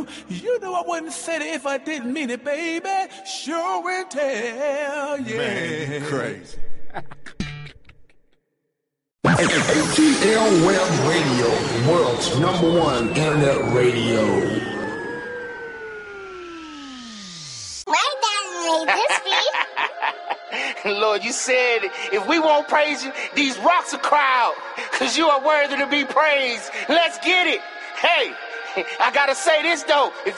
You know I wouldn't say it if I didn't mean it, baby. Sure and tell, yeah. Man, you crazy. ATL Web Radio, the world's #1 internet radio. My dad made this beat. Lord, you said if we won't praise you, these rocks will cry out, because you are worthy to be praised. Let's get it. Hey, I gotta say this though. If